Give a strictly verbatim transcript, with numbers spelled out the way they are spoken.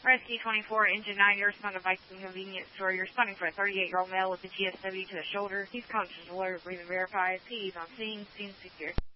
Rescue twenty-four, Engine nine, you're responding to Bike Convenience Store. You're responding for a thirty-eight-year-old male with a G S W to the shoulder. He's conscious, alert, breathing verified. He's on scene, scene secure.